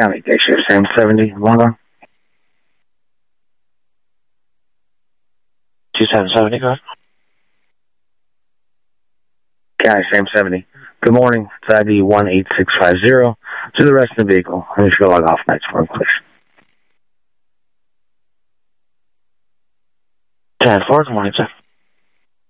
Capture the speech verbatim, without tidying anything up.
County, day shift, same seventy, long on. two seven seventy, go ahead. County, same seventy. Good morning, it's I D one eight six five zero. To the rest of the vehicle. I'm just going to log off night for please. ten four, good morning, sir.